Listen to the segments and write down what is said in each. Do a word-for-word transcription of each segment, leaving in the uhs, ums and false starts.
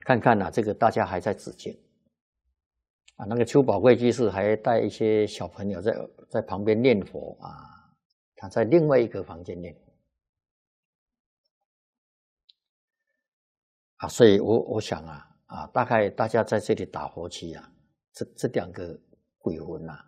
看看啊，这个大家还在止境啊。那个邱宝贵居士还带一些小朋友在在旁边念佛啊，他在另外一个房间念佛啊。所以我我想啊啊，大概大家在这里打佛七啊，这这两个鬼魂啊，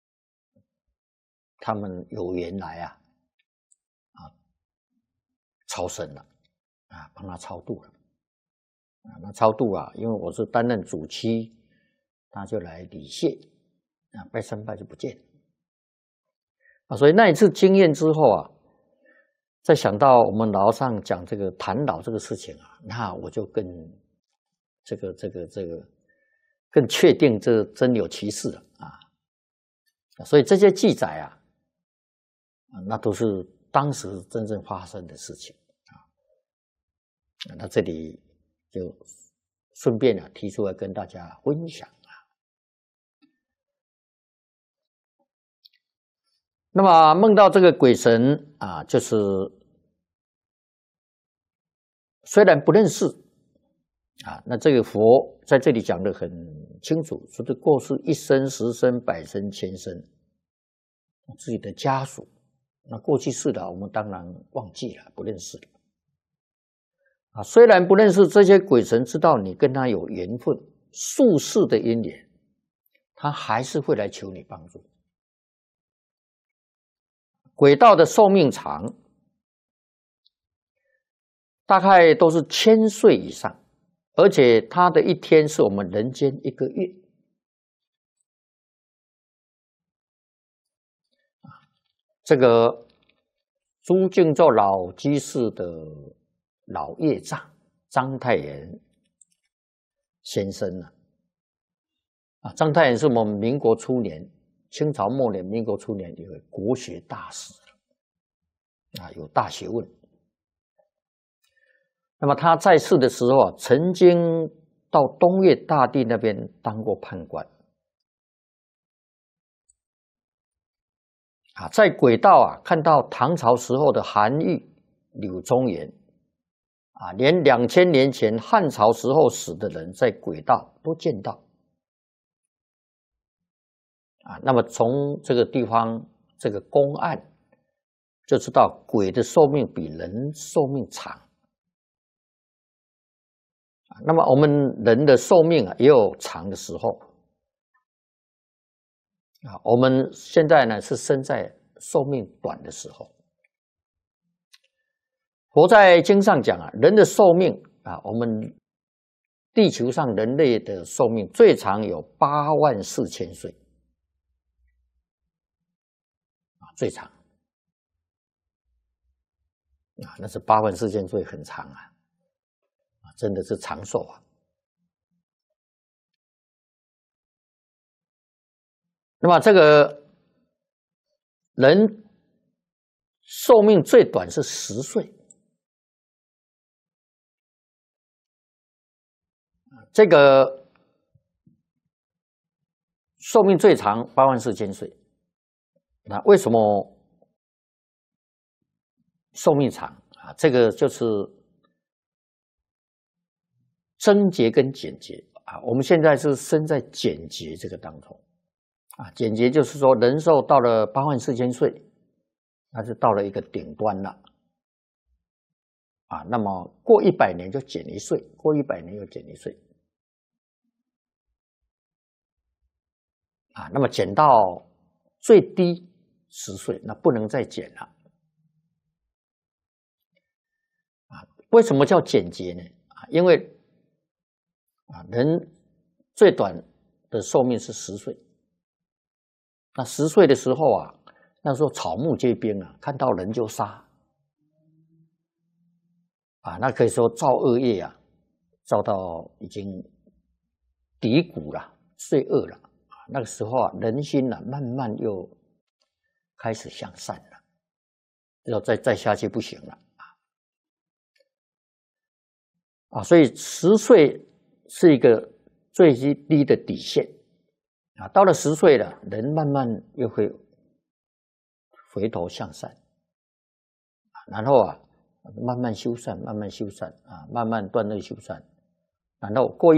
他们有缘来啊啊超生了啊，帮他超度了。啊，那超度啊，因为我是担任主七，他就来礼谢，啊，拜三拜就不见啊，所以那一次经验之后啊，再想到我们老上讲这个谈老这个事情啊，那我就更这个这个这个更确定这真有其事了啊，所以这些记载啊，啊，那都是当时真正发生的事情啊，那这里。就顺便啊提出来跟大家分享啊。那么梦到这个鬼神啊，就是虽然不认识啊，那这个佛在这里讲得很清楚，说这过世一生、十生、百生、千生，自己的家属，那过去世的我们当然忘记了，不认识了。啊，虽然不认识这些鬼神，知道你跟他有缘分，宿世的因缘，他还是会来求你帮助。鬼道的寿命长，大概都是千岁以上，而且他的一天是我们人间一个月。这个朱敬照老居士的老业障章太炎先生啊，啊，章太炎是我们民国初年、清朝末年、民国初年一位国学大师啊，有大学问。那么他在世的时候啊，曾经到东岳大帝那边当过判官啊，在鬼道啊，看到唐朝时候的韩愈、柳宗元。啊，连两千年前汉朝时候死的人，在鬼道都见到。啊，那么从这个地方这个公案，就知道鬼的寿命比人寿命长。啊，那么我们人的寿命啊，也有长的时候。啊，我们现在呢是生在寿命短的时候。佛在经上讲啊，人的寿命啊，我们地球上人类的寿命最长有八万四千岁啊，最长啊，那是八万四千岁，很长啊，啊，真的是长寿啊。那么这个人寿命最短是十岁。这个寿命最长八万四千岁，那为什么寿命长啊？这个就是增劫跟减劫啊。我们现在是身在减劫这个当中啊，减劫就是说人寿到了八万四千岁，那是到了一个顶端了啊。那么过一百年就减一岁，过一百年又减一岁。啊，那么减到最低十岁，那不能再减了。啊，为什么叫减劫呢？啊，因为啊，人最短的寿命是十岁。那十岁的时候啊，那时候草木皆兵啊，看到人就杀。啊，那可以说造恶业啊，造到已经低谷了，罪恶了。那个时候啊，人心啊，慢慢又开始向善了，要再再下去不行了啊！啊，所以十岁是一个最低的底线啊。到了十岁了，人慢慢又会回头向善，然后啊，慢慢修善，慢慢修善啊，慢慢断恶修善然后过一